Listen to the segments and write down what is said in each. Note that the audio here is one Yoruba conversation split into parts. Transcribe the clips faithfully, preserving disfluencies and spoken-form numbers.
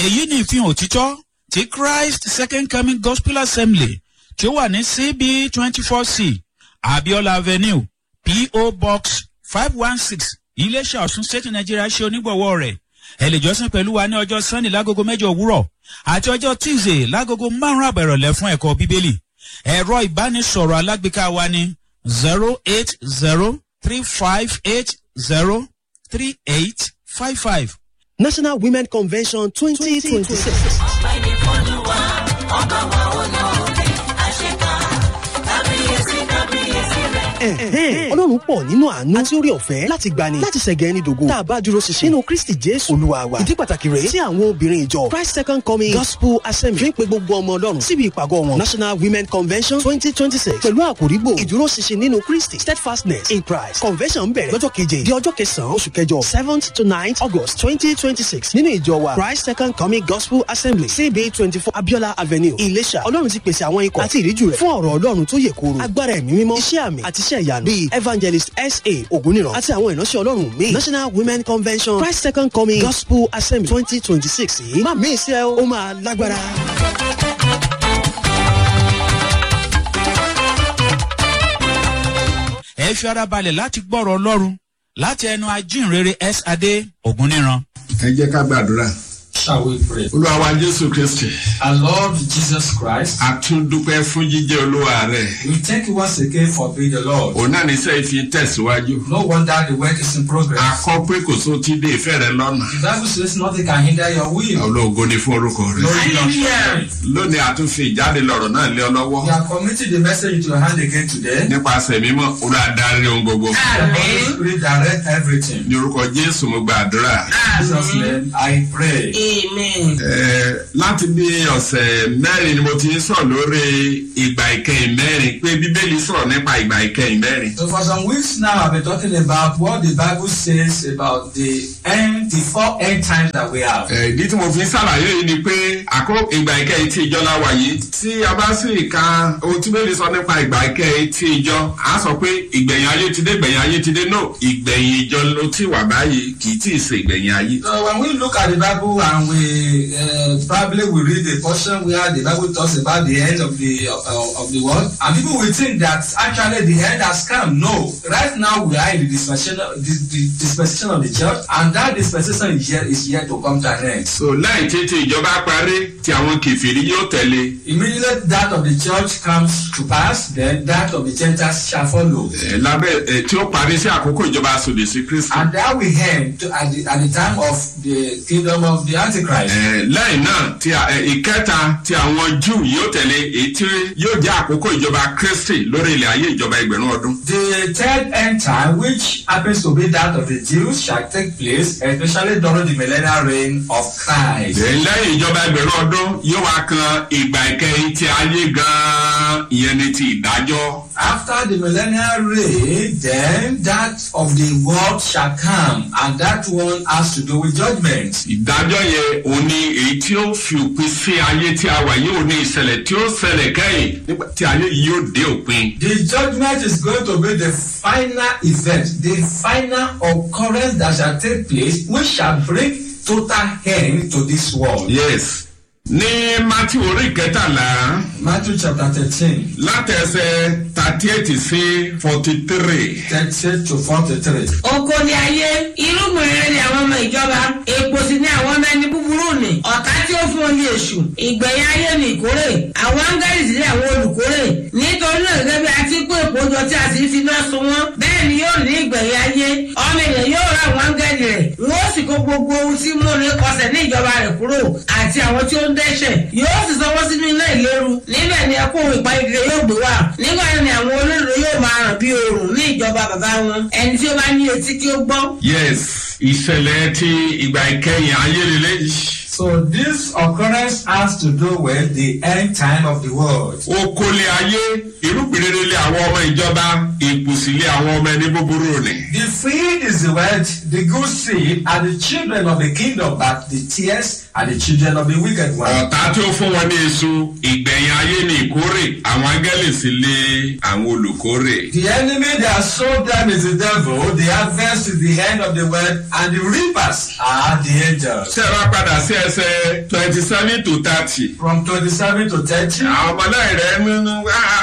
èyí ni ìfihàn òtítọ́ ti Christ Second Coming Gospel Assembly tí ó wà ní C B twenty-four C Abiola Avenue P O Box five one six Ilé-Iṣẹ́ Ọ̀ṣun State Nigeria ṣe onígbọ̀wọ́ rẹ̀. Ẹ lè jọ́sìn pẹ̀lú wa ní ọjọ́ Sunday lágogo mẹ́jọ òwúrọ̀ àti ọjọ́ Tuesday lágogo márùn-ún àbọ̀ ìrọ̀lẹ́ fún ẹ̀kọ́ Bíbélì. Ẹ̀rọ ìbánisọ̀rọ̀ alágbèéká wa ní zero eight zero three five eight zero three eight five five. National Women Convention twenty twenty-six. Ọlọ́run pọ̀ nínú àánú àti orí ọ̀fẹ́ láti gbani láti ṣẹ̀gẹ́ ẹni dògo tá a bá dúró ṣinṣin nínú Kristi Jésù Olúwa wa. Ìdí pàtàkì rèé tí àwọn obìnrin ìjọ Christ Second Coming Gospel Assembly fi ń pe gbogbo ọmọ Ọlọ́run síbi ìpàgọ́ wọn National Women Convention twenty twenty-six pẹ̀lú àkòrígbò ìdúró ṣinṣin nínú Kristi steadfastness in Christ. Convention bẹ̀rẹ̀ lọ́jọ́ keje di ọjọ́ kẹsàn-án oṣù kẹjọ seventh to ninth August twenty twenty-six nínú ìjọ wa Christ Second Coming Gospel Assembly C B twenty-four Abiola Avenue Ilé-Iṣẹ́. Ọlọ́run ti pèsè àwọn ikọ̀ àti ìríjú rẹ̀ fún ọ̀rọ̀ Ọlọ́run tó yè kooro agbára ẹ̀mí mímọ́ iṣẹ́ àmì àti iṣẹ́ ìyanu bíi Evangelist S A Ògúnníran àti àwọn ìránṣẹ́ Ọlọ́run míì. National Women Convention Christ Second Coming Gospel Assembly twenty twenty-six yìí má mí ìṣe ó máa lágbára. Ẹ fi ara balẹ̀ láti gbọ́rọ̀ Ọlọ́run láti ẹnu ajínrere S. Adé Ògúnníran. Ẹ jẹ́ ká gbàdúrà. Shall we pray? Olúwa wa Jésù Kristi. Our Lord Jesus Christ. A tún dúpẹ́ fún jíjẹ́ Olúwa rẹ̀. We thank you once again for being the Lord. Òun náà ní sẹ́yìn fi tẹ̀síwájú. No wonder the work is in progress. A kọ́ pé kò só ti dé ìfẹ́ rẹ lọ́nà. The Bible says nothing can hinder your will. Ológo ni fún orúkọ rẹ̀. Hallelujah. Lónìí a tún fi ìjáde lọ̀rọ̀ náà lé ọ lọ́wọ́. We are committing the message into your hand again today. Nípasẹ̀ mímọ́, Olúwa darí ohun gbogbo. The Holy Spirit direct everything. Ní orúkọ Jésù mo gbàdúrà. In Jesus' name I pray. Amen. Láti bí ọ̀sẹ̀ mẹ́rin ni mo ti ń sọ̀rọ̀ lórí ìgbà ìkẹyìn mẹ́rin pé Bíbélì sọ̀rọ̀ nípa ìgbà ìkẹyìn mẹ́rin. So for some weeks now I've been talking about what the Bible says about the end, the four end times that we have. Ìdí tí mo fi ń ṣàlàyé yìí ni pé àkókò ìgbà ìkẹyìn tí ìjọ la wà yìí tí a bá sì ka ohun tí Bíbélì sọ nípa ìgbà ìkẹyìn tí ìjọ á sọ pé ìgbẹ̀yìn ayé ti dé ìgbẹ̀yìn ayé ti dé no ìgbẹ̀yìn ìjọ ló ti wà báyìí kì í tí ì ṣe ìgbẹ̀yìn ayé. So when we look at the Bible and we Uh, probably we read a portion where the Bible talks about the end of the uh, of the world, and people will think that actually the end has come. No, right now we are in the dispensation, the, the dispensation of the church, and that dispensation is yet is yet to come to an end. So lẹ́yìn tí tí ìjọba parí tí àwọn kèfèrí yóò tẹ̀lé. Immediately that of the church comes to pass, then that of the Gentiles shall follow. Lábẹ́ tí ó parí sí àkókò ìjọba sòdì sí Kristi. And that will end to, at the at the time of the kingdom of the Antichrist. Lẹ́yìn náà tí ìkẹta tí àwọn Júù yóò tẹ̀lé èyí tí yóò jẹ́ àkókò ìjọba Kristi lórí ilẹ̀ ayé ìjọba ẹgbẹ̀rún ọdún. The third end time, which happens to be that of the Jews, shall take place, especially during the millennial reign of Christ. Lẹ́yìn ìjọba ẹgbẹ̀rún ọdún yóò wá kan ìgbà ìkẹyìn tí ayé gan-an ìyẹn ni ti ìdájọ́. After the millennial reign, then that of the world shall come, and that one has to do with judgment. Ìdájọ́ yẹn òun ni èyí tí ó fi òpin sí ayé tí a wà yóò ní ìṣẹ̀lẹ̀ tí ó ṣẹlẹ̀ kẹ́yìn nígbà tí ayé yìí yóò dé òpin. The judgment is going to be the final event, the final occurrence that shall take place, which shall bring total end to this world. Yes. Ní Matthew orí kẹtàlá. Matthew chapter thirteen. Látẹsẹ̀ thirty eight sí forty three. thirty-eight to forty-three. Oko ni ayé, irúgbìn rere ni àwọn ọmọ ìjọba, èpò sì ni àwọn ọmọ ẹni búburú ni, ọ̀tá tí ó fún ní èṣù, ìgbẹ̀yìn ayé ni ìkórè, àwọn áńgẹ́lì sì ni àwọn olùkórè. Nítorí náà gẹ́gẹ́ bí a ti kó èpò jọ tí a sì fi náà sun wọ́n, bẹ́ẹ̀ ni yóò ní ìgbẹ̀yìn ayé, ọmọ ènìyàn yóò rà àwọn áńgẹ́lì rẹ̀, wọ́n sì kó gbogbo ohun tí mú ní kọsẹ̀ ní ìjọba rẹ̀ kúrò, àti àwọn tí ó ń dẹ́ṣẹ̀ yóò sì sọ wọ́n sínú iná ìléru. Níbẹ̀ ni ẹkún ìpayínkiri yóò gbé wá. Nígbà ni àwọn olódodo yóò máa ràn bí oòrùn ní ìjọba bàbá wọn. Ẹni tí ó bá ní etí kí ó gbọ́. Yes, ìṣẹ̀lẹ̀ ti ìgbà ìkẹyìn ayé lélẹ́yìí. So this occurrence has to do with the end time of the world. Okòlè ayé, irúgbìn rere lé àwọn ọmọ ìjọba, ìpùsílẹ̀ àwọn ọmọ ẹni búburú ni. The field is the word, the good seed are the children of the kingdom, but the tares are the children of the wicked one. Ọ̀tá tí ó fún wọn ní èso, ìgbẹ̀yìn ayé ni ìkórè, àwọn áńgẹ́lì sì lé àwọn olùkórè. The enemy that sowed them is the devil, the harvest is the end of the world, and the reapers are the angels. Ṣé ẹ wá padà sí ẹsẹ̀ twenty seven to thirty. From twenty-seven to thirty. àwọn ọmọ náà rẹ̀ nínú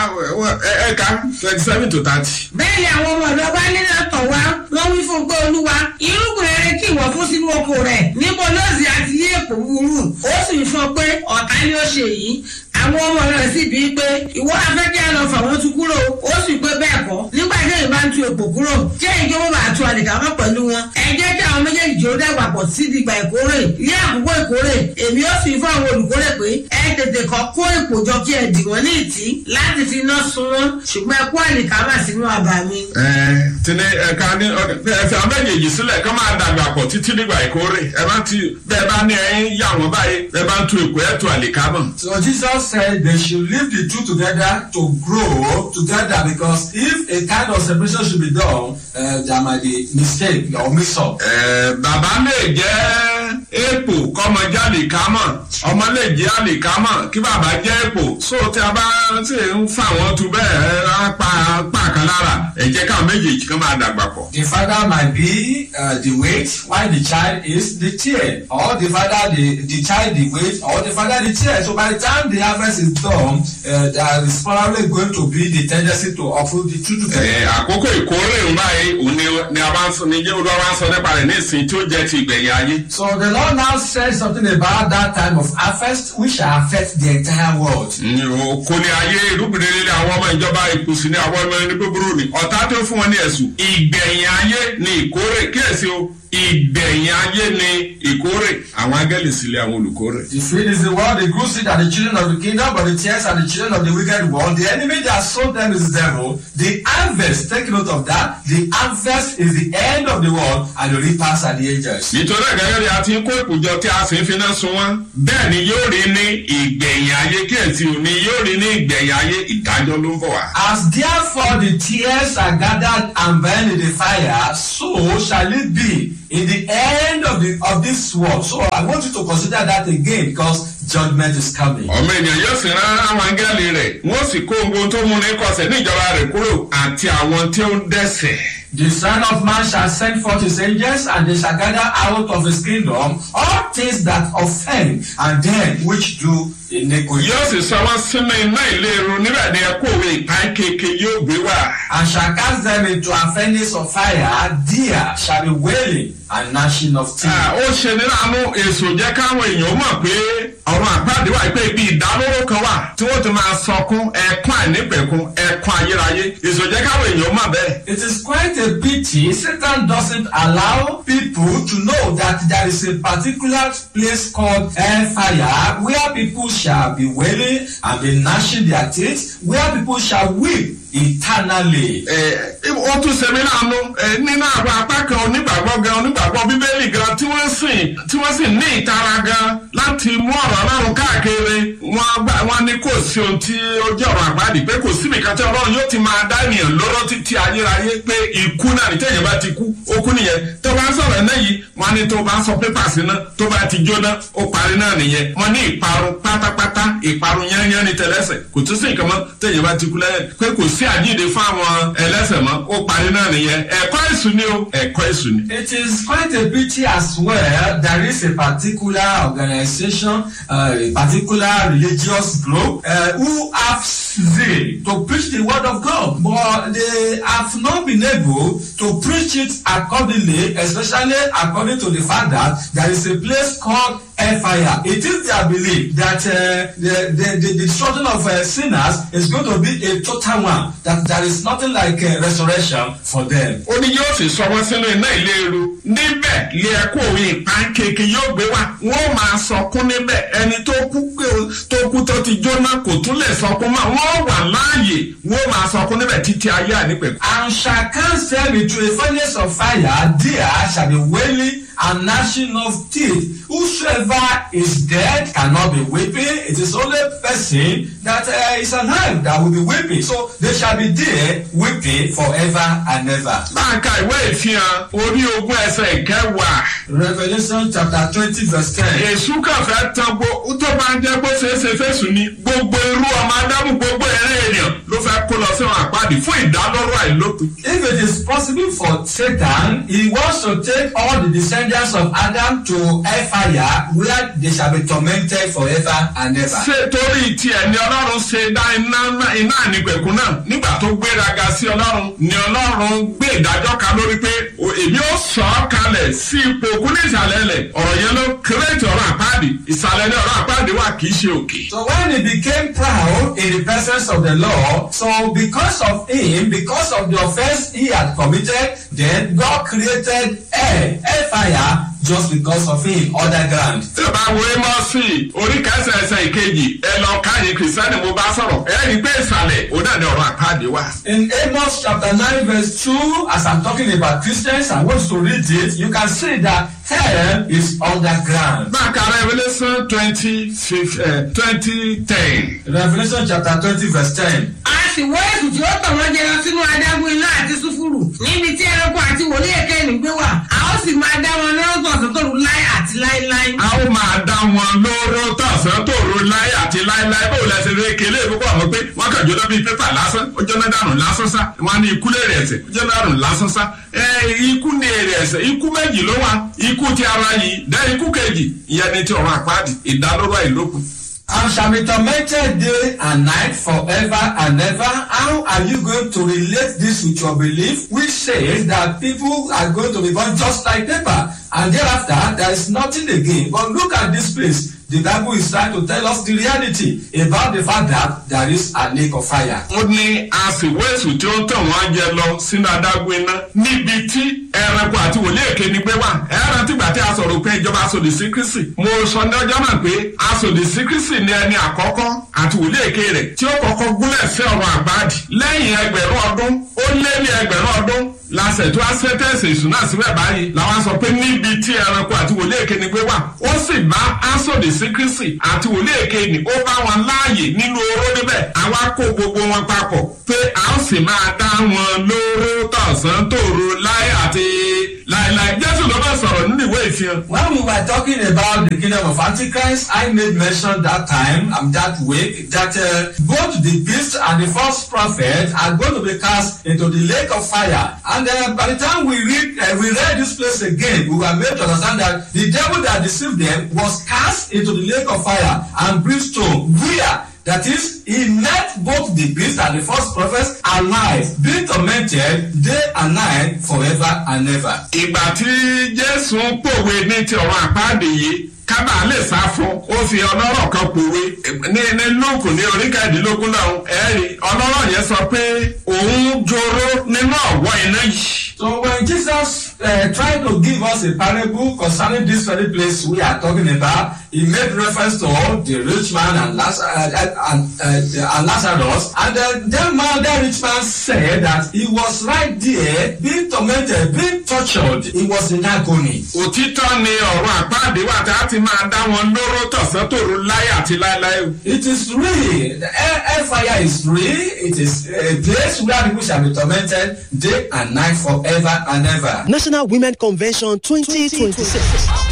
ẹ̀ka twenty seven to thirty. bẹ́ẹ̀ ni àwọn ọmọ ọ̀dọ́ bá nínú ọ̀tọ̀ wá wọ́n wí fún pé olúwa irúgbìn rere kí ìwọ fún sínú oko rẹ̀ níbo lóòsì àti yé èpò búburú ó sì ń sọ pé ọ̀tá ni ó ṣe yìí. àwọn ọmọ rẹ̀ sì bíi pé ìwọ afẹ́ kí a lọ fà wọ́n tu kúrò ó sì pé bẹ́ẹ̀ kọ́ nígbà tí èyí bá ń tu èpò kúrò jẹ́ ìjọba bá tu àlìkámọ́ pẹ̀lú wọn. ẹ jẹ́ kí àwọn méjèèjì jò dàgbà pọ̀ sí ìgbà ìkórè ní àkókò ìkórè èmi ó sì fún àwọn olùkórè pé ẹ tètè kọ́ kó èpò jọ kí ẹ dì wọ́n ní ìtì láti fi iná sun wọn ṣùgbọ́n ẹ kó àlìkámọ́ sínú àbá mi. ẹ ti ní ẹka ní ẹfẹ àwọn méjèèjì sílẹ̀ kọ́ máa dàgbà pọ̀ títí nígbà ìkórè ẹ bá ti bẹ́ẹ̀ bá ní ẹyin yà wọ́n báyìí ẹ bá ń tu èkó ẹ̀ tu àlìkámọ́. So Jesus said they should leave the two together to grow together, because if a kind of separation should be done, uh, there might be mistake or mix up. ẹ bàbá lè jẹ́ èpò kọ́mọ jẹ́ àlìkámọ́ ọmọ lè jẹ́ àlìkámọ́ kí bàbá jẹ́ èpò so tí a bá sì ń fà wọ́n tu bẹ́ẹ̀ á pa pa kan lára ẹ jẹ́ káwọn méjèèjì kan máa dàgbà pọ̀. The father might be uh, the weight while the child is the tear, or the father the, the child the weight, or the father the tear. So by the time the harvest is done, uh, there is probably going to be the tendency to uproot the two together. ẹ àkókò ìkórè ń báyìí òun ni ni a bá ń sọ ní jẹ́ olúwa bá ń sọ nípa rẹ̀ ní ìsìn tí ó jẹ́ ti ìgbẹ̀yìn ayé. So the Lord now said something about that time of harvest which shall affect the entire world. kò ní ayé irúgbìn rere ni àwọn ọmọ ìjọba ìkùsì ní àwọn ọmọ ẹni búburú ni ọ̀tá tó fún wọn ní ẹ̀sùn ìgbẹ̀yìn ayé ni ìkórè kíyèsí o ìgbẹ̀yìn ayé ni ìkórè àwọn áńgẹ́lì sílẹ̀ àwọn olùkórè. The field is the world, the good seed are the children of the kingdom, but the tares are the children of the wicked one. The enemy that sold them is the devil. The harvest, take note of that, the harvest is the end of the world, and the reapers are the angels. nítorí ẹ̀gẹ́gẹ́ bí a ti ń kó ìpòjọ tí a sì ń finá sun wọn bẹ́ẹ̀ ni yóò rí ní ìgbẹ̀yìn ayé kíyèsí o ni yóò rí ní ìgbẹ̀yìn ayé ìdájọ́ ló ń bọ̀ wá. As therefore the tears are gathered and burned in the fire, so shall it be in the end of the of this world. So I want you to consider that again, because judgment is coming. ọmọ ènìyàn yóò sì rán àwọn áńgẹ́lì rẹ̀ wọ́n sì kó ohun tó mú ní kọsẹ̀ ní ìjọba rẹ̀ kúrò àti àwọn tí ó ń dẹ́ṣẹ̀. The Son of Man shall send forth his angels, and they shall gather out of his kingdom all things that offend, and them which do iniquity. yóò sì sọ wọ́n sínú iná ìléru níbẹ̀ ni ẹ̀kọ́ òwe ìpáń kéèké yóò gbé wá. And shall cast them into a furnace of fire, there shall be wailing and gnashing of teeth. ó ṣe ní àánú èso jẹ́ káwọn èèyàn mọ̀ pé ọ̀run àpáàdé wà pé ibi ìdálóró kan wà tí wọ́n ti máa sọkún ẹ̀kún àìnípẹ̀kún ẹ̀kún ayérayé èso jẹ́ káwọn èèyàn mọ̀ bẹ́ẹ̀. It is quite a pity Satan doesn't allow people to know that there is a particular place called hellfire where people shall be wailing and be gnashing their teeth, where people shall weep eternally. ó tún ṣe mí láàánú nínú àwọn apá kan onígbàgbọ́ gan onígbàgbọ́ bíbélì gan tí wọ́n sì tí wọ́n sì ní ìtara gan láti mú ọ̀rọ̀ ọlọ́run káàkiri wọ́n ní kò sí ohun tí ó jẹ́ ọ̀rọ̀ àgbàdì pé kò síbi kan tí ọlọ́run yóò ti máa dá ènìyàn lóró títí ayérayé pé ikú náà ní tẹ̀yìn bá ti kú ó kú nìyẹn tó bá ń sọ̀rọ̀ ẹ̀ náà yìí wọ́n ní tó bá ń sọ pépà sí náà tó bá ti jóná ó parí náà nìyẹn wọ́n ní ìparun pátápátá ìparun yányán ní tẹlẹsẹ̀ kò tún sí nǹkan mọ́ tẹ̀yìn bá ti kú lẹ́yìn pé kò sí àjíǹde fún àwọn ẹlẹ́sẹ̀ mọ́ ó parí náà nìyẹn ẹ̀kọ́ èṣù ni o ẹ̀kọ́ èṣù ni. It is quite a pity as well. There is a particular organization, uh, a particular religious group uh, who have zeal to preach the word of God, but they have not been able to preach it accordingly, especially according to the fact that there is a place called hellfire. It is their belief that uh, the, the, the, the destruction of uh, sinners is going to be a total one, that there is nothing like uh, resurrection for them. ó ní yóò sì sọ wọ́n sínú iná ìléru níbẹ̀ lé ẹ̀kọ́ òwe ìpánkeke yóò gbé wá wọ́n máa sọkún níbẹ̀ ẹni tó kú tó kú tó ti jóná kò tún lè sọkún mọ́ wọ́n wà láàyè wọ́n máa sọkún níbẹ̀ títí ayé ànípẹ̀. And shall cast them into a furnace of fire, there shall be wailing and gnashing of teeth. Whosoever is dead cannot be weeping. It is only person that uh, is alive that will be weeping. So they shall be there weeping forever and ever. Báńkà ìwé ìfihàn orí ogún ẹsẹ̀ ìkẹwàá. Revelation chapter twenty verse ten. Èṣù kàn fẹ́ tán gbó tó bá ń jẹ́ bó ṣe é ṣe fẹ́sùn ní gbogbo irú ọmọ Ádámù gbogbo ẹ̀rẹ́ ènìyàn ló fẹ́ kó lọ sí ọ̀run àpáàdì fún ìdálọ́rọ̀ àìlópin. If it is possible for Satan, he wants to take all the descendants of Adam to hellfire where they shall be tormented forever and ever. Ṣé torí tiẹ̀ ni Ọlọ́run ṣe dá iná iná ànípẹ̀kun náà nígbà tó gbéraga sí Ọlọ́run ni Ọlọ́run gbé ìdájọ́ kan lórí pé èmi ó sọ ọ́ kalẹ̀ sí ipò òkú ní ìsàlẹ̀ ilẹ̀ ọ̀rọ̀ yẹn ló kírètì ọ̀rọ̀ àpáàdì ìsàlẹ̀ ní ọ̀rọ̀ àpáàdì wà kì í ṣe òkè. So when he became proud in the presence of the Lord, so because of him, because of the offense he had committed, then God created hell, hellfire, just because of him underground. Tí o bá wo Émọ́sì orí kẹsàn-án ẹsẹ̀ ìkejì ẹ lọ káyé kìrìsìtẹ́nì mo bá sọ̀rọ̀ ẹ rí pé ìsàlẹ̀ òun náà ni ọ̀rọ̀ àpáàdì wà. In Amos chapter nine verse two, as I'm talking about Christians, I want you to read it. You can see that hell is underground. Bákan Revelation twenty twenty ten. Revelation chapter twenty verse ten. A sì wọ́ èsù tí ó tọ̀ wọ́n jẹ lọ sínú adágún iná àti sùfúrù níbi tí ẹranko àti wòlíì èké ní gbé wà. A ó sì máa dá wọn lọ́rọ̀ tọ̀sán tòru láé àti láéláé. A ó máa dá wọn lóró tọ̀sán tòru láé àti láéláé. Bó lẹ ṣe lè kélé ìbúkọ̀ àmọ́ pé wọ́n kàn jóná bíi pépà lásán. Ó jóná dànù lásán sá. Wọ́n á ní ikú lè rẹ̀ ẹ̀sẹ̀. Ó jóná dànù lásán sá. Ẹ ikú ní èrè ẹ̀sẹ̀. Ikú méjì ló wà. Ikú ti ara yìí. Dẹ́ ikú kejì. Ìyẹn ni ti ọ̀run àpáàdì. Ìdálóró àìlópin. And shall be tormented day and night forever and ever. How are you going to relate this with your belief, which says that people are going to be born just like paper, and thereafter there is nothing again? But look at this place. The Bible is trying to tell us the reality about the fact that there is a lake of fire. Ó ní àsìwé èsù tí ó ń tàn wọ́n jẹ lọ sínú adágún iná níbi tí ẹranko àti wòlíì èké ni gbé wà. Ẹran tìgbà tí a sọ̀rọ̀ pé ìjọba asòdì sí Kristi. Mo sọ ní ọjọ́ náà pé asòdì sí Kristi ni ẹni àkọ́kọ́ àti wòlíì èké rẹ̀ tí ó kọ́kọ́ gúnlẹ̀ sí ọ̀run àgbáàdì. Lẹ́yìn ẹgbẹ̀rún ọdún ó lé ní ẹgbẹ̀rún ọdún lásẹ̀ tó á sẹ́tẹ̀sì ìṣúná síbẹ̀ báyìí làwọn sọ pé níbi tí ẹranko àti wòlíì èké ni gbé wà ó sì bá asòdì sí Kristi àti wòlíì èké ni ó bá wọn láàyè nínú oró níbẹ̀ àwa kó gbogbo wọn papọ̀ pé a ó sì máa dá wọn lóró tọ̀sán tòru láé àti láéláé. Jésù ló bá sọ̀rọ̀ nínú ìwé ìfihàn. When we were talking about the kingdom of Antichrist, I made mention that time, um, that week, that uh, both the beast and the false prophet are going to be cast into the lake of fire. And uh, by the time we read, uh, we read this place again, we were made to understand that the devil that deceived them was cast into the lake of fire and brimstone. Where? That is, he met both the beast and the false prophets alive, being tormented day and night forever and ever. Ìgbà tí Jésù ń pòwe ní ti ọ̀run àpáàdì yìí kábà lè sá fún ó fi ọlọ́rọ̀ kan pòwe ní ní lóòkù ní oríkàdínlógún náà ẹ̀rí ọlọ́rọ̀ yẹn sọ pé òun joró nínú ọ̀wọ́ iná yìí. So when Jesus uh, tried to give us a parable concerning this very place we are talking about, he made reference to the rich man and, Las- uh, and, uh, and Lazarus. And uh, that man, that rich man said that he was right there being tormented, being tortured. He was in agony. Òtítọ́ ni ọ̀run àpáàdé wà tá a ti máa dá wọn lóró tọ̀sán tòru láyé àti láéláé. It is real. The hellfire is real. It is a place where people shall be tormented day and night forever and ever. National Women Convention twenty twenty-six.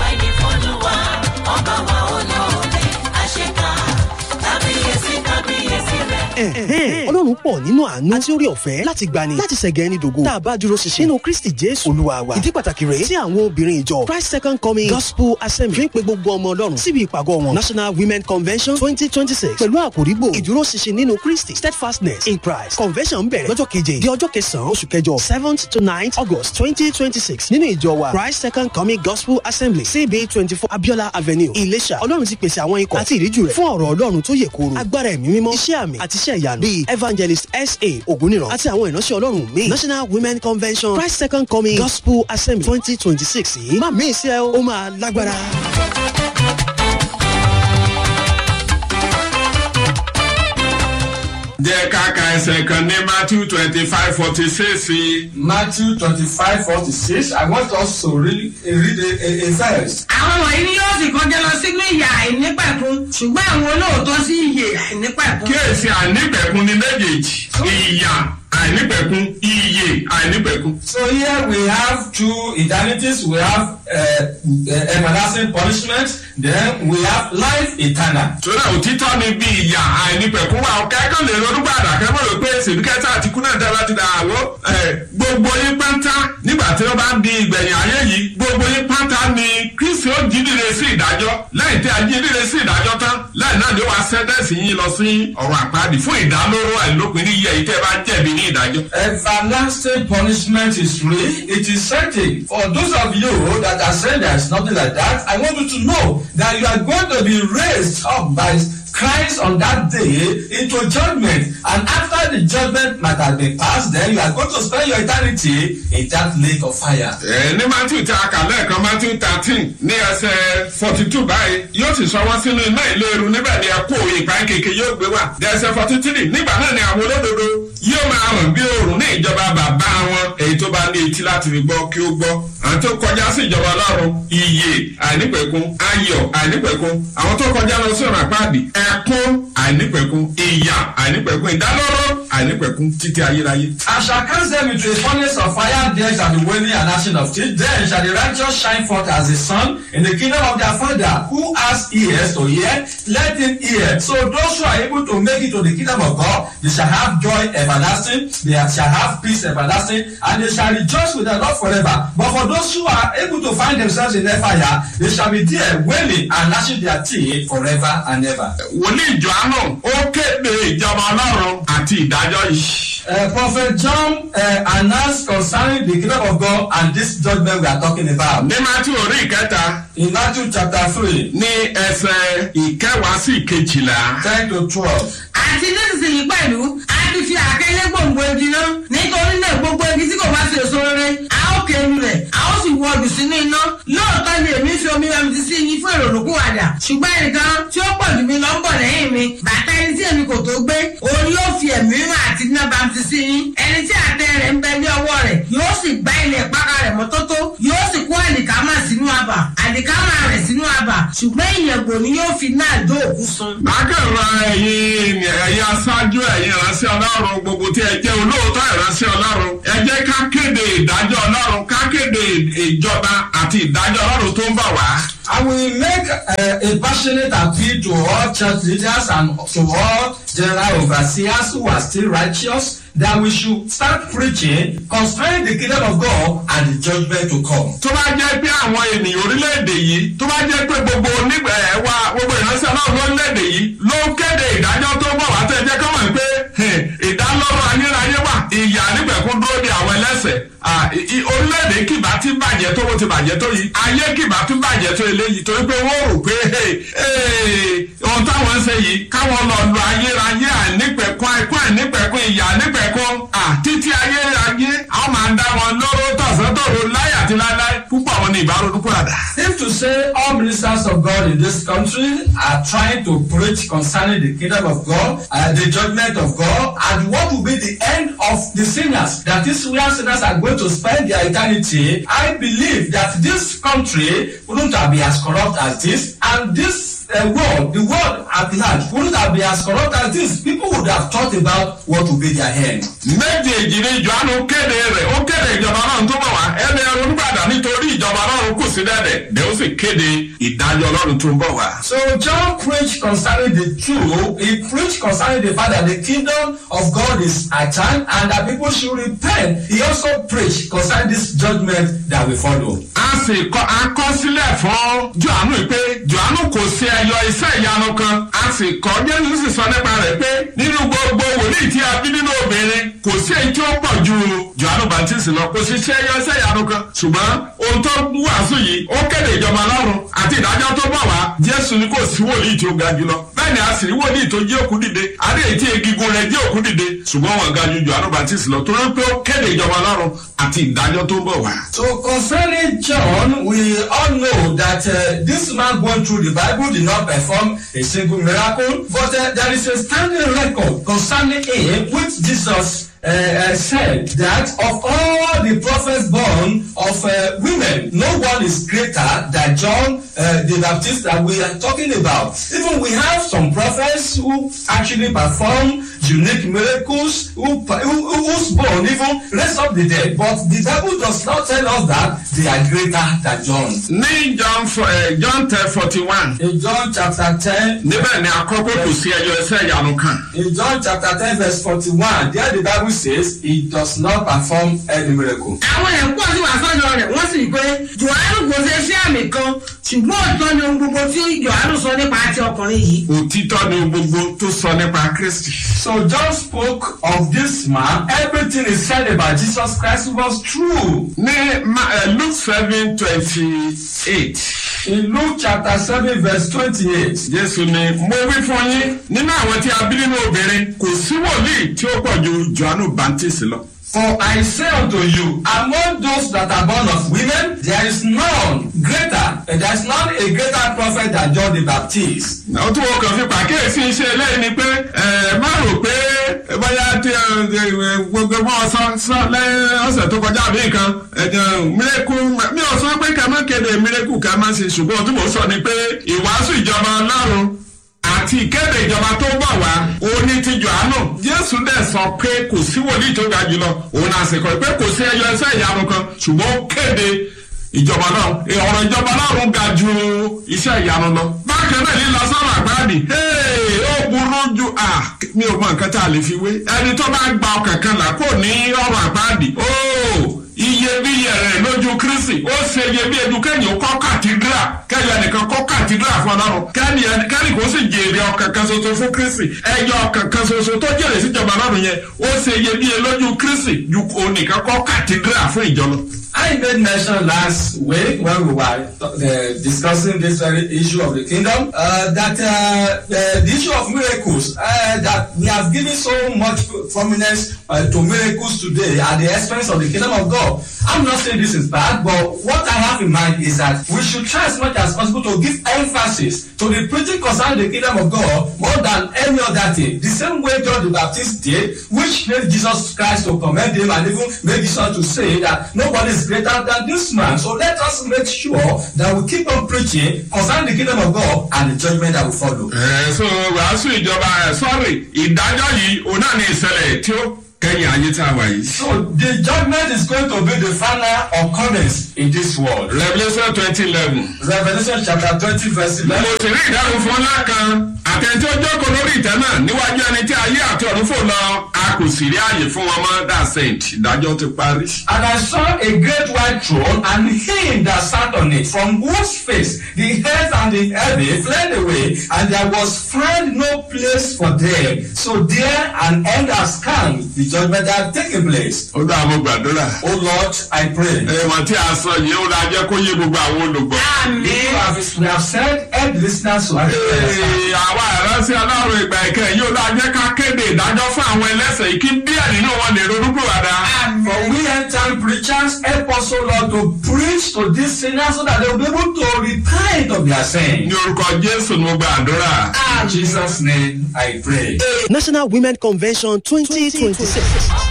Ọlọ́run pọ̀ nínú àánú àti orí ọ̀fẹ́ láti gbani láti ṣẹ̀gẹ́ ẹni dògo tá a bá dúró ṣinṣin nínú Kristi Jésù Olúwa wa. Ìdí pàtàkì rèé tí àwọn obìnrin ìjọ Christ Second Coming Gospel Assembly fi ń pe gbogbo ọmọ Ọlọ́run síbi ìpàgọ́ wọn National Women Convention twenty twenty-six pẹ̀lú àkòrígbò ìdúró ṣinṣin nínú Kristi steadfastness in Christ. Convention bẹ̀rẹ̀ lọ́jọ́ keje di ọjọ́ kẹsàn-án oṣù kẹjọ seventh to ninth August twenty twenty-six nínú ìjọ wa Christ Second Coming Gospel Assembly C B twenty-four Abiola Avenue Ìléṣà. Ọlọ́run ti pèsè àwọn ikọ̀ àti ìríjú rẹ̀ fún ọ̀rọ̀ Ọlọ́run tó yè kooro agbára ẹ̀mí mímọ́ iṣẹ́ àmì àti iṣẹ́ ìyanu bíi evangelist S A Ògúnníran àti àwọn ìránṣẹ́ Ọlọ́run míì. National Women Convention Christ Second Coming Gospel Assembly twenty twenty-six yìí má mí ìṣe ó máa lágbára. Jẹ́ ká ka ẹsẹ̀ kan ní Matthew twenty-five forty-six. Matthew twenty-five forty-six. I want us to read, read a, a, a verse. Àwọn wọ̀nyí ni yóò sì kọjá lọ sínú ìyà àìnípẹ̀kun ṣùgbọ́n àwọn olóòótọ́ sí ìyè àìnípẹ̀kun. Kíyèsí àìnípẹ̀kun ní méjèèjì ìyà àìnípẹ̀kun ìyè àìnípẹ̀kun. So here we have two eternities. We have uh, uh, everlasting punishment, then we have life eternal. Sọ́dọ̀ òtítọ́ ni bí ìyá àìnípẹ̀kún wa kẹ́kọ̀ọ́ lè ronú gbàdà kẹ́kọ̀ọ́ lè pé sèdúkẹ́tà àti kúnlẹ̀ dára ti dà wọ́. Gbogbo yín pátá nígbà tí ó bá di ìgbẹ̀yìn ayé yìí gbogbo yín pátá ni Kristi ó jí líle sí ìdájọ́ lẹ́yìn tí a jí líle sí ìdájọ́ tán lẹ́yìn náà ni wàá sẹ́ńtẹ́sì yín lọ sí ọ̀rọ̀ àpáàdì fún ìdálóró àìlópin ní iye ìtẹ́ bá jẹ̀bi ní ìdájọ́. Everlasting punishment is real. It is certain. For those of you that are saying there is nothing like that, I want you to know that you are going to be raised up by Christ on that day into judgment, and after the judgment might have been passed, then you are going to spend your eternity in that lake of fire. ẹ ní Matthew tí a kà lẹ́ẹ̀kan Matthew thirteen ní ẹsẹ̀ forty two báyìí yóò sì sọ wọ́n sínú iná ìléru níbẹ̀ ni ẹ̀kú òye ìpàdé kékeré yóò gbé wá. ẹsẹ̀ forty three nígbà náà ni àwọn olódodo yóò máa hàn bí oòrùn ní ìjọba bàbá wọn èyí tó bá ní etí láti fi gbọ́ kí ó gbọ́. àwọn tó kọjá sí ìjọba Ọlọ́run ìyè àìnípẹ̀kun ayọ̀ àìnípẹ̀kun àwọn tó kọjá lọ sí ọ̀nà àpáàdì ẹ̀kún àìnípẹ̀kun ìyà àìnípẹ̀kun ìdálóró àìnípẹ̀kun títí ayérayé. I shall cast them into a furnace of fire, there shall be wailing and gnashing of teeth. Then shall the righteous shine forth as the sun in the kingdom of their Father. Who has ears to hear, let him hear. So those who are able to make it to the kingdom of God, they shall have joy everlasting, they shall have peace everlasting, and they shall rejoice with the Lord forever. But for those who are able to find themselves in their fire, they shall be there wailing and gnashing their teeth forever and ever. Wòlíì Jòhánù ó kéde ìjọba Ọlọ́run àti ìdájọ́ yìí. Uh, Prophet John uh, announced concerning the kingdom of God and this judgment we are talking about. Ní Matthew orí ìkẹta. In Matthew chapter three. Ní ẹsẹ̀ ìkẹwàá sí ìkejìlá. ten to twelve. Àti nísinsìnyí pẹ̀lú a ti fi àkẹ́lẹ́ gbòǹgbò igi náà nítorí náà gbogbo igi tí kò bá ṣe èso rere a ó kéru rẹ̀ a ó sì wọ ọdún sínú iná. Lóòótọ́ ni èmi fi omi ẹmu ti sí yín fún ìrònúkúwàdà ṣùgbọ́n ẹnìkan tí ó pọ̀ jù mí lọ ń bọ̀ lẹ́yìn mi bàtà ẹni tí èmi kò tó gbé òun yóò fi ẹ̀mí rán àti iná bá mi ti sí yín. Ẹni tí àtẹ rẹ̀ ń bẹ ní ọwọ́ rẹ̀ yóò sì gbá ilẹ̀ pákà rẹ̀ mọ́tótó yóò sì kó àlìkámà sínú abà àlìkámà rẹ̀ sínú abà ṣùgbọ́n ìyẹ̀gbò ni yóò fi náà dó òkú sun. Akẹ́rọ̀ ẹ̀yin ẹ̀yin aṣáájú ẹ̀yin ìránṣẹ́ Ọlọ́run gbogbo tí ẹ jẹ́ olóòótọ́ ìránṣẹ́ Ọlọ́run ẹ jẹ́ ká kéde ìdájọ́ Ọlọ́run ká kéde ìjọba àti ìdájọ́ Ọlọ́run tó ń bọ̀ wá. I will make uh, a passionate appeal to all church leaders and to all general overseers who are still righteous that we should start preaching concerning the kingdom of God and the judgment to come. Tó bá jẹ́ pé àwọn ènìyàn orílẹ̀-èdè yìí tó bá jẹ́ pé gbogbo onígbà ẹ̀ wá gbogbo ìránṣẹ́ náà lórílẹ̀-èdè yìí ló ń kéde ìdájọ́ tó bọ̀ wá tẹ́ ẹ jẹ́ kọ́ mọ̀ pé ìdálọ́rọ̀ ayérayé wà ìyà nígbẹ̀kún dúró de àwọn ẹlẹ́ṣẹ̀. Orílẹ̀-èdè kìbá ti bàjẹ́ tó bó ti bàjẹ́ tó yìí ayé kìbá ti bàjẹ́ tó eléyìí torí pé wọ́n rò pé ohun táwọn ń ṣe yìí káwọn lọ lu ayérayé àìnípẹ̀kún àìkú àìnípẹ̀kún ìyà àìnípẹ̀kún títí ayérayé àwọn máa ń dá wọn lóró tọ̀sán tòrò láyé àti láéláé púpọ̀ àwọn ní ìbárodún kúràdà. Safe to say all ministers of God in this country are trying to preach concerning the kingdom of God, uh, the judgment of God, and what will be the end of the sinners. That is where sinners are going to spend their eternity. I believe that this country wouldn't have been as corrupt as this, and this uh, world, the world at large, wouldn't have been as corrupt as this. People would have thought about what will be their end. Méjèèjì ni Jòhánù kéde rẹ̀, ó kéde ìjọba náà tó bọ̀ wá, ẹni ẹrù nígbàdàn nítorí ìjọba náà kù sí dẹ́dẹ̀, dẹ̀ ó sì kéde ìdájọ́ Ọlọ́run tó ń bọ̀ wá. So John preached concerning the truth, he preached concerning the fact that the kingdom of God is at hand and that people should repent. He also preached concerning this judgment that we follow. A sì kọ akọsílẹ̀ fún Jòhánù pé Jòhánù kò sí ẹyọ iṣẹ́ ìyanu kan. A sì kọ Jésù sì sọ nípa rẹ̀ pé nínú gbogbo wòlíì tí a bí nínú obìnrin kò sí èyí tí ó pọ̀ ju Jòhánù Báptísì lọ. Kò sí ṣe ẹyọ iṣẹ́ ìyanu kan. Ṣùgbọ́n ohun tó wàásù yìí ó kéde ìjọba Ọlọ́run àti ìdájọ́ tó bọ̀ wá. Jésù ní kò sí wòlíì tí ó ga jùlọ. Bẹ́ẹ̀ni a sì rí wòlíì tó jí òkú dìde. Adé èyí tí egungun rẹ̀ jí òkú dìde. Ṣùgbọ́n wọn ga ju Jòhánù Báptísì lọ. Torí pé ó kéde ìjọba Ọlọ́run àti ìdájọ́ tó bọ̀ wá. So concerning John, we all know that uh, this man going through the Bible did not perform a single miracle, but uh, there is a standing record concerning him which Jesus uh, uh, said that of all the prophets born of uh, women, no one is greater than John uh, the Baptist that we are talking about. Even we have some prophets who actually perform unique miracles, who, who, who's born even raise up the dead. But the Bible does not tell us that they are greater than John. Ní John uh, John ten forty one. In John chapter ten. Níbẹ̀ ni àkọ́kọ́ kò sí ẹyọ ẹsẹ̀ ìyanu kan. In John chapter ten verse forty-one, there the Bible says he does not perform any miracle. Àwọn ẹ̀kọ́ tí wàá sọ́dọ̀ rẹ̀ wọ́n sì pé Jòhánù kò ṣe iṣẹ́ àmì kan ṣùgbọ́n òtítọ́ ni ohun gbogbo tí Jòhánù sọ nípa àti ọkùnrin yìí. Òtítọ́ ni ohun gbogbo tó sọ nípa Kristi. So John spoke of this man. Everything he said about Jesus Christ was true. Ní Luke seven twenty eight. In Luke chapter seven verse twenty-eight. Jésù ni mo wí fún yín nínú àwọn tí a bí nínú obìnrin kò sí wòlíì tí ó pọ̀ ju Jòhánù Báptísì lọ. For I say unto you, among those that are born of women, there is none greater, there is not a greater prophet than John the Baptist. Ó tún wọ́n kàn fi pàkíyèsí iṣẹ́ eléyìí ni pé ẹ má rò pé bóyá tí gbogbo wọn sọ sọ lẹ́yìn ọ̀sẹ̀ tó kọjá àbí nǹkan mírẹ́kù mi ò sọ pé ká má kéde mírẹ́kù ká má ṣe ṣùgbọ́n tí mo sọ ni pé ìwàásù ìjọba Ọlọ́run àti ìkéde ìjọba tó bọ̀ wá òní ti Jòhánù. Jésù dẹ̀ sọ pé kò sí wòlíì tó ga jùlọ òun náà sì kọ́ pé kò sí ẹyọ ẹsẹ̀ ìyanu kan ṣùgbọ́n ó kéde ìjọba náà ọ̀rọ̀ ìjọba náà ń ga ju iṣẹ́ ìyanu lọ. Bákan náà lílọ sọ́rọ̀ àgbáàdì ó burú ju mi ò mọ nǹkan tá a lè fi wé ẹni tó bá gba ọkàn kan là kò ní ọ̀rọ̀ àgbáàdì iyebíye rẹ̀ lójú Kristi ó ṣe iyebíye ju kẹ́yìn kọ́ kàtídírà kẹ́yìn ẹnìkan kọ́ kàtídírà fún Ọlọ́run kẹ́yìn kò sì jèrè ọkàn kan ṣoṣo fún Kristi ẹyọ ọkàn kan ṣoṣo tó jèrè síjọba Ọlọ́run yẹn ó ṣe iyebíye lójú Kristi ju onìkan kọ́ kàtídírà fún ìjọ lọ. I made mention last week when we were uh, discussing this very issue of the kingdom uh, that uh, the, the issue of miracles uh, that we have given so much prominence uh, to miracles today at the expense of the kingdom of God. I'm not saying this is bad, but what I have in mind is that we should try as much as possible to give emphasis to the preaching concerning the kingdom of God more than any other thing. The same way John the Baptist did, which made Jesus Christ to commend him and even made Jesus to say that nobody is greater than this man. So let us make sure that we keep on preaching concerning the kingdom of God and the judgment that will follow. Uh, so wàásù ìjọba ẹ sorry ìdájọ́ yìí òun náà ní ìṣẹ̀lẹ̀ tí ó kẹ́yìn ayé tá a wà yìí. So the judgment is going to be the final occurrence in this world. Revelation twenty eleven. Revelation chapter twenty verse eleven. Mo sì rí ìdáhùn fún ńlá kan àtẹ̀tí ó jókòó lórí ìtẹ́ náà níwájú ẹni tí ayé àti ọ̀run fò lọ a kò sì rí àyè fún wọn mọ́ that saint ìdájọ́ ti parí. And I saw a great white throne and him that sat on it, from whose face the earth and the heaven fled away, and there was found no place for them. So there an end has come, the judgment that had taken place. Ó dá àwọn gbàdúrà. Oh Lord, I pray. Ẹ̀wọ̀n tí a sọ yìí ó dáa jẹ́ kó yé gbogbo àwọn olùgbọ́. Amen. We have said every listeners to understand. Àwa ìránṣẹ́ Ọlọ́run ìgbà ìkẹyìn yóò dáa jẹ́ ká kéde ìdájọ́ fún àwọn ẹlẹ́ṣẹ̀ yìí kí díẹ̀ nínú wọn lè ronú pìwàdà. For we end time preachers, help us, O Lord, to preach to these sinners so that they will be able to repent of their sin. Ní orúkọ Jésù ni mo gba àdúrà. In Jesus' name I pray. National Women Convention twenty twenty-six.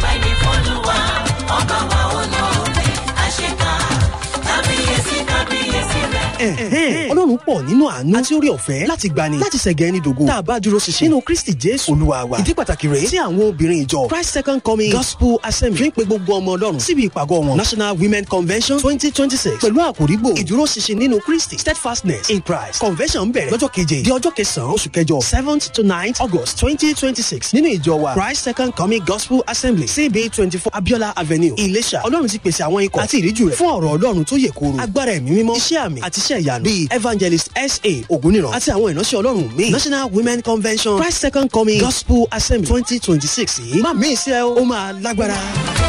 Ọlọ́run pọ̀ nínú àánú àti orí ọ̀fẹ́ láti gbani láti ṣẹ̀gẹ̀ ẹni dògo tá a bá dúró ṣinṣin nínú Kristi Jésù Olúwa wa. Ìdí pàtàkì rèé tí àwọn obìnrin ìjọ Christ Second Coming Gospel Assembly fi ń pe gbogbo ọmọ Ọlọ́run síbi ìpàgọ́ wọn National Women Convention twenty twenty-six pẹ̀lú àkòrígbò ìdúró ṣinṣin nínú Kristi steadfastness in Christ. Convention ń bẹ̀rẹ̀ lọ́jọ́ keje di ọjọ́ kẹsàn-án oṣù kẹjọ seventh to ninth August twenty twenty-six nínú ìjọ wa Christ Second Coming Gospel Assembly C B twenty-four Abiola Avenue Ìléṣà. Ọlọ́run ti pèsè àwọn ikọ̀ àti ìríjú rẹ̀ fún ọ̀rọ̀ Ọlọ́run tó yè kooro agbára ẹ̀mí mímọ́ iṣẹ́ àmì àti iṣẹ́ ìyanu bíi evangelist S A Ògúnníran àti àwọn ìránṣẹ́ Ọlọ́run míì. National Women Convention Christ Second Coming Gospel Assembly twenty twenty-six yìí má mí ìṣe ó máa lágbára.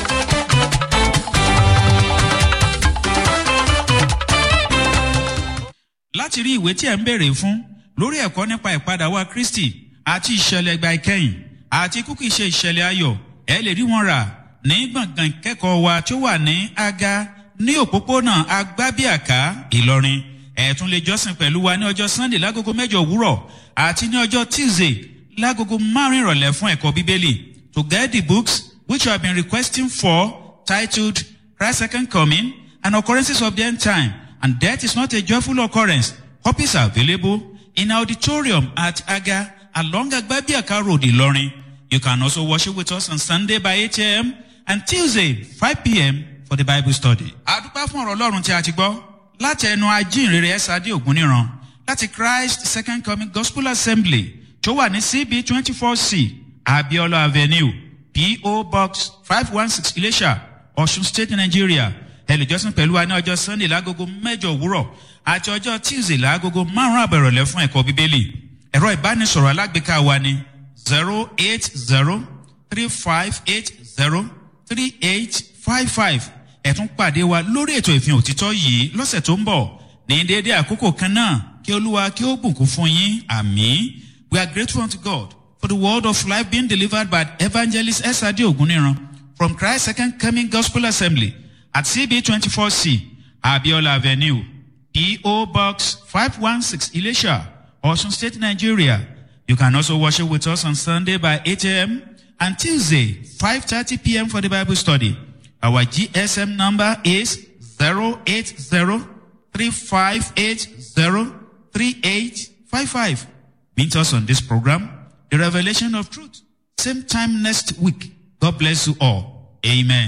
Láti rí ìwé tí ẹ̀ ń béèrè fún lórí ẹ̀kọ́ nípa ìpadà wá Kristi àti ìṣẹ̀lẹ̀ ìgbà ìkẹyìn àti kúkú ìṣe ìṣẹ̀lẹ̀ ayọ̀ ẹ lè rí wọn rà ní gbọ̀ngàn ìkẹ́kọ̀ọ́ wa tí ó wà ní Aga ní òpópónà Agbábíàká Ìlọrin. Ẹ tún lè jọ́sìn pẹ̀lú wa ní ọjọ́ Sunday lágogo mẹ́jọ òwúrọ̀ àti ní ọjọ́ Tuesday lágogo márùn-ún ìrọ̀lẹ́ fún ẹ̀kọ́ Bíbélì. To get the books, which you have been requesting for, titled Christ's Second Coming and Occurrences of the End Time. And death is not a joyful occurrence. Copies are available in auditorium at Aga along Agbabiaka Road, Ilorin. You can also worship with us on Sunday by eight a.m. and Tuesday five p.m. for the Bible study. Adúpẹ́ fún ọ̀rọ̀ Ọlọ́run tí a ti gbọ́ láti ẹnu ajínrere Ẹ́sàdé Ògúnníran láti Christ Second Coming Gospel Assembly tó wà ní C B twenty-four C Abiola Avenue P O Box five one six Ilesha, Osun State, Nigeria. Ẹ lè jọ́sìn pẹ̀lú wa ní ọjọ́ Sunday lágogo mẹ́jọ òwúrọ̀ àti ọjọ́ Tuesday lágogo márùn-ún àbẹ̀rọ̀lẹ́ fún ẹ̀kọ́ Bíbélì. Ẹ̀rọ ìbánisọ̀rọ̀ alágbèéká wa ni zero eight zero three five eight zero three eight five five. Ẹ tún pàdé wa lórí ètò ìfihàn òtítọ́ yìí lọ́sẹ̀ tó ń bọ̀ ní déédéé àkókò kan náà. Kí Olúwa kí ó bùkún fún yín. Àmín. We are grateful unto God for the word of life being delivered by Evangelist Ẹ́sàdé Ògúnníran from Christ's Second Coming Gospel Assembly at C B twenty-four C Abiola Avenue P O Box five one six Ilesha, Osun State, Nigeria. You can also worship with us on Sunday by eight a.m. and Tuesday five thirty p.m. for the Bible study. Our G S M number is zero eight zero three five eight zero three eight five five. Meet us on this program, The Revelation of Truth. Same time next week. God bless you all. Amen.